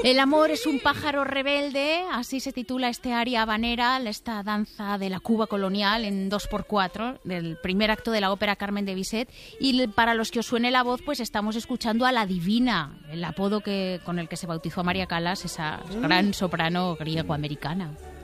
El amor es un pájaro rebelde, así se titula este aria habanera, esta danza de la Cuba colonial en 2x4, del primer acto de la ópera Carmen de Bizet. Y para los que os suene la voz, pues estamos escuchando a la Divina, el apodo con el que se bautizó a María Callas, esa gran soprano griego-americana.